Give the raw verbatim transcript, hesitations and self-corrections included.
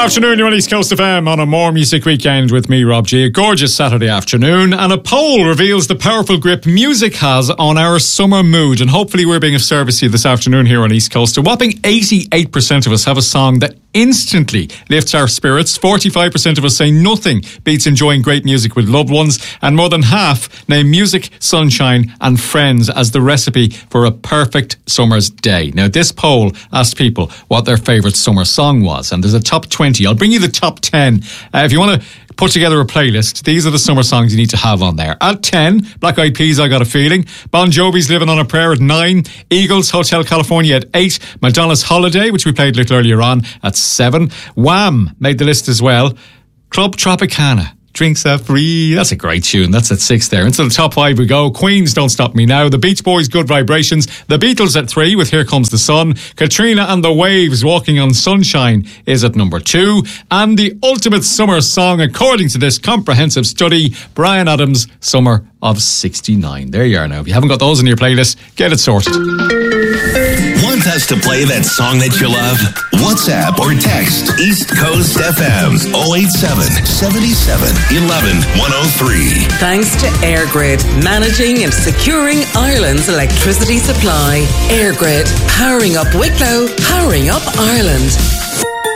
Afternoon, you're on East Coast F M on a More Music Weekend with me, Rob G. A gorgeous Saturday afternoon, and a poll reveals the powerful grip music has on our summer mood, and hopefully we're being of service to you this afternoon here on East Coast. A whopping eighty-eight percent of us have a song that instantly lifts our spirits. forty-five percent of us say nothing beats enjoying great music with loved ones, and more than half name music, sunshine and friends as the recipe for a perfect summer's day. Now, this poll asked people what their favourite summer song was, and there's a top twenty. I'll bring you the top ten. Uh, if you want to put together a playlist, these are the summer songs you need to have on there. At ten, Black Eyed Peas, I Got a Feeling. Bon Jovi's Living on a Prayer at nine. Eagles, Hotel California at eight. Madonna's Holiday, which we played a little earlier on, at seven. Wham! Made the list as well. Club Tropicana, Drinks Are Free. That's a great tune. That's at six there. Into the top five we go. Queen's Don't Stop Me Now. The Beach Boys, Good Vibrations. The Beatles at three with Here Comes the Sun. Katrina and the Waves, Walking on Sunshine, is at number two. And the ultimate summer song, according to this comprehensive study, Bryan Adams, Summer of sixty-nine. There you are now. If you haven't got those in your playlist, get it sorted. Want us to play that song that you love? WhatsApp or text East Coast F M's oh eight seven, seven seven, one one, one oh three. Thanks to EirGrid, managing and securing Ireland's electricity supply. EirGrid, powering up Wicklow, powering up Ireland.